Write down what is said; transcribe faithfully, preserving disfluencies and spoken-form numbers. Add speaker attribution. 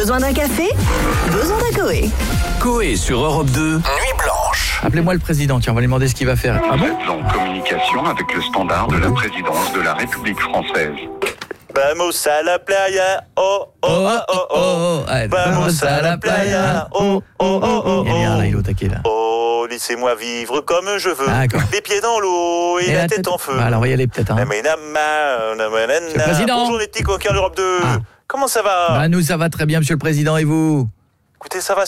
Speaker 1: Besoin d'un café? Besoin d'un Coé.
Speaker 2: Coé sur Europe deux, Nuit Blanche.
Speaker 3: Appelez-moi le président, tiens, on va lui demander ce qu'il va faire. Ah
Speaker 4: Vous
Speaker 3: bon?
Speaker 4: êtes en communication avec le standard de la présidence de la République française.
Speaker 5: Vamos à la playa, oh oh oh oh oh.
Speaker 3: Ouais,
Speaker 5: Vamos à la playa, oh oh oh oh.
Speaker 3: Il est bien là, il est au taquet là.
Speaker 5: Oh, laissez-moi vivre comme je veux.
Speaker 3: Ah, d'accord.
Speaker 5: Les pieds dans l'eau et, la, tête, en feu.
Speaker 3: Alors, on va y aller peut-être. Hein.
Speaker 5: Monsieur
Speaker 3: le président.
Speaker 5: Bonjour les petits coquins d'Europe deux.
Speaker 3: Ah.
Speaker 5: Comment ça va?
Speaker 3: Bah, nous, ça va très bien, monsieur le président, et vous?
Speaker 5: Écoutez, ça va